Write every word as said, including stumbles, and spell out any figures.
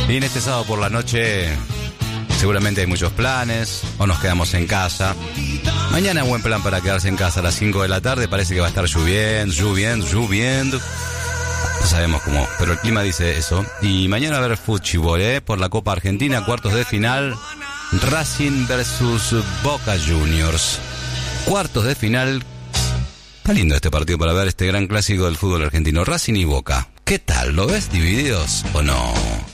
Y en este sábado por la noche seguramente hay muchos planes, o nos quedamos en casa. Mañana buen plan para quedarse en casa a las cinco de la tarde, parece que va a estar lloviendo, lloviendo, lloviendo. No sabemos cómo, pero el clima dice eso. Y mañana a ver fútbol, ¿eh? Por la Copa Argentina, cuartos de final, Racing versus Boca Juniors. Cuartos de final. Está lindo este partido para ver este gran clásico del fútbol argentino, Racing y Boca. ¿Qué tal? ¿Lo ves divididos o no?